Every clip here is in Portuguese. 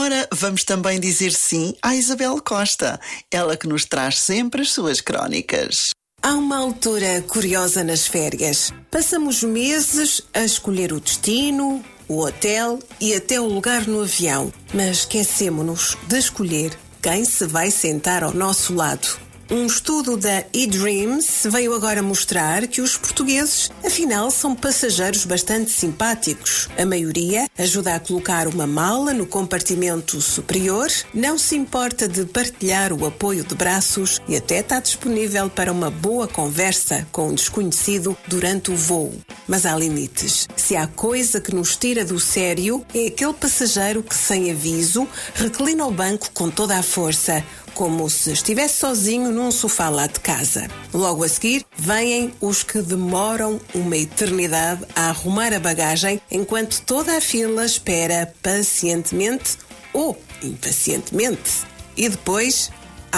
Agora vamos também dizer sim à Isabel Costa, ela que nos traz sempre as suas crónicas. Há uma altura curiosa nas férias. Passamos meses a escolher o destino, o hotel e até o lugar no avião. Mas esquecemo-nos de escolher quem se vai sentar ao nosso lado. Um estudo da eDreams veio agora mostrar que os portugueses, afinal, são passageiros bastante simpáticos. A maioria ajuda a colocar uma mala no compartimento superior, não se importa de partilhar o apoio de braços e até está disponível para uma boa conversa com um desconhecido durante o voo. Mas há limites. Se há coisa que nos tira do sério, é aquele passageiro que, sem aviso, reclina o banco com toda a força, como se estivesse sozinho num sofá lá de casa. Logo a seguir, vêm os que demoram uma eternidade a arrumar a bagagem enquanto toda a fila espera pacientemente ou impacientemente. E depois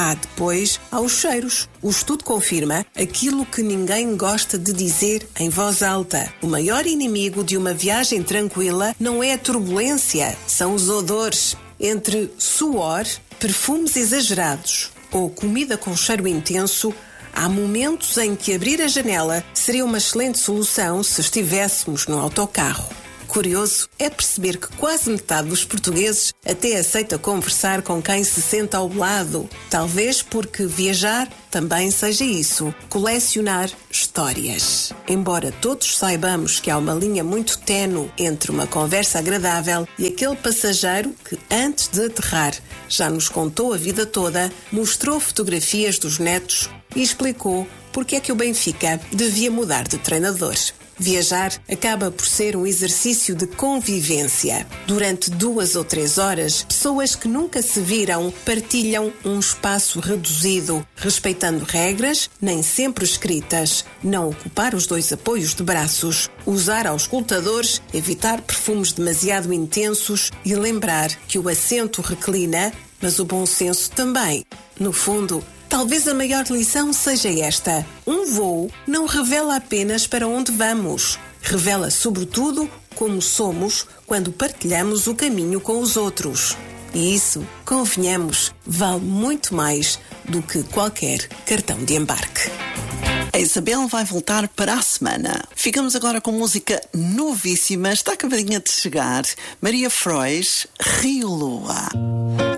há os cheiros. O estudo confirma aquilo que ninguém gosta de dizer em voz alta. O maior inimigo de uma viagem tranquila não é a turbulência, são os odores. Entre suor, perfumes exagerados ou comida com cheiro intenso, há momentos em que abrir a janela seria uma excelente solução se estivéssemos no autocarro. Curioso é perceber que quase metade dos portugueses até aceita conversar com quem se senta ao lado. Talvez porque viajar também seja isso, colecionar histórias. Embora todos saibamos que há uma linha muito ténue entre uma conversa agradável e aquele passageiro que, antes de aterrar, já nos contou a vida toda, mostrou fotografias dos netos e explicou porque é que o Benfica devia mudar de treinador. Viajar acaba por ser um exercício de convivência. Durante 2 ou 3 horas, pessoas que nunca se viram partilham um espaço reduzido, respeitando regras nem sempre escritas. Não ocupar os 2 apoios de braços, usar auscultadores, evitar perfumes demasiado intensos e lembrar que o assento reclina, mas o bom senso também. No fundo, talvez a maior lição seja esta: um voo não revela apenas para onde vamos, revela sobretudo como somos quando partilhamos o caminho com os outros. E isso, convenhamos, vale muito mais do que qualquer cartão de embarque. A Isabel vai voltar para a semana. Ficamos agora com música novíssima, está acabadinha de chegar. Maria Frois, Rio Lua.